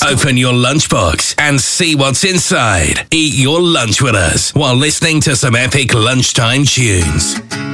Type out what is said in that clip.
Open your lunchbox and see what's inside. Eat your lunch with us while listening to some epic lunchtime tunes.